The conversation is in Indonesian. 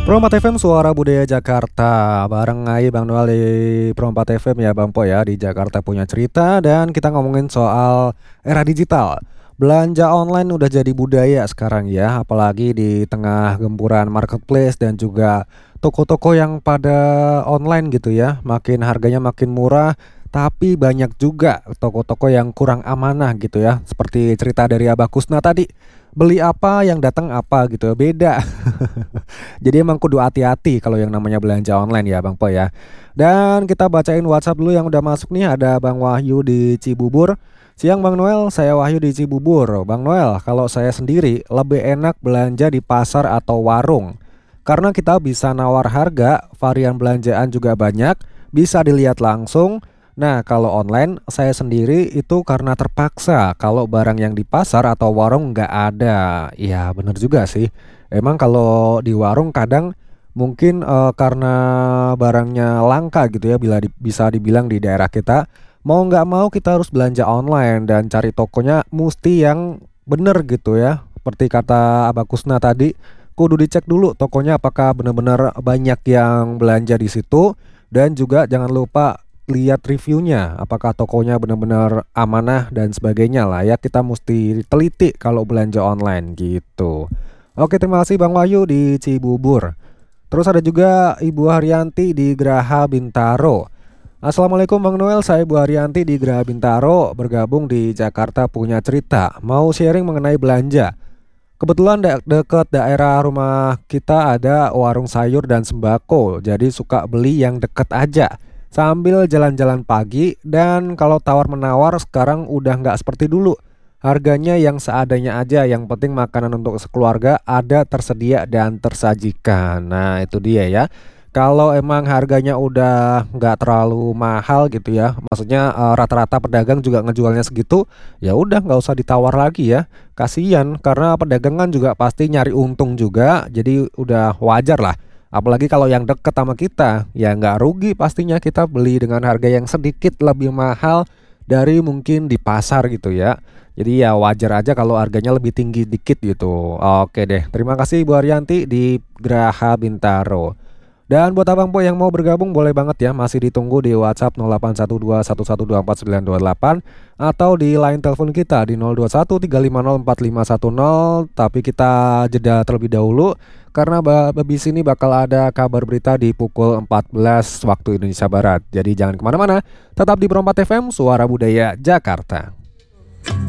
Pro 4 FM Suara Budaya Jakarta. Bareng Ngai Bang Noel di Pro 4 FM ya Bang Po ya. Di Jakarta punya cerita. Dan kita ngomongin soal era digital. Belanja online udah jadi budaya sekarang ya. Apalagi di tengah gempuran marketplace dan juga toko-toko yang pada online gitu ya. Makin harganya makin murah, tapi banyak juga toko-toko yang kurang amanah gitu ya. Seperti cerita dari Abah Kusna tadi. Beli apa yang datang apa gitu, beda. Jadi emang kudu hati-hati kalau yang namanya belanja online ya Bang Po ya. Dan kita bacain WhatsApp dulu yang udah masuk nih. Ada Bang Wahyu di Cibubur. Siang Bang Noel, saya Wahyu di Cibubur. Bang Noel, kalau saya sendiri lebih enak belanja di pasar atau warung. Karena kita bisa nawar harga, varian belanjaan juga banyak, bisa dilihat langsung. Nah, kalau online saya sendiri itu karena terpaksa kalau barang yang di pasar atau warung nggak ada. Ya bener juga sih. Emang kalau di warung kadang mungkin karena barangnya langka gitu ya, bisa dibilang di daerah kita. Mau nggak mau kita harus belanja online dan cari tokonya mesti yang bener gitu ya. Seperti kata Abah Kusna tadi, kudu dicek dulu tokonya apakah benar-benar banyak yang belanja di situ. Dan juga jangan lupa lihat reviewnya, apakah tokonya benar-benar amanah dan sebagainya lah ya. Kita mesti teliti kalau belanja online gitu. Oke, terima kasih Bang Wahyu di Cibubur. Terus ada juga Ibu Haryanti di Geraha Bintaro. Assalamualaikum Bang Noel, saya Ibu Haryanti di Geraha Bintaro, bergabung di Jakarta punya cerita. Mau sharing mengenai belanja. Kebetulan dekat daerah rumah kita ada warung sayur dan sembako, jadi suka beli yang deket aja sambil jalan-jalan pagi. Dan kalau tawar-menawar sekarang udah nggak seperti dulu. Harganya yang seadanya aja, yang penting makanan untuk sekeluarga ada tersedia dan tersajikan. Nah itu dia ya. Kalau emang harganya udah nggak terlalu mahal gitu ya, maksudnya rata-rata pedagang juga ngejualnya segitu, ya udah nggak usah ditawar lagi ya. Kasian karena pedagang kan juga pasti nyari untung juga, jadi udah wajar lah. Apalagi kalau yang deket sama kita, ya nggak rugi pastinya kita beli dengan harga yang sedikit lebih mahal dari mungkin di pasar gitu ya. Jadi ya wajar aja kalau harganya lebih tinggi dikit gitu. Oke deh, terima kasih Bu Haryanti di Geraha Bintaro. Dan buat abang po yang mau bergabung boleh banget ya, masih ditunggu di WhatsApp 081211242928 atau di line telepon kita di 0213504510. Tapi kita jeda terlebih dahulu karena babis ini bakal ada kabar berita di pukul 14 waktu Indonesia Barat. Jadi jangan kemana-mana, tetap di Pro 4 FM Suara Budaya Jakarta.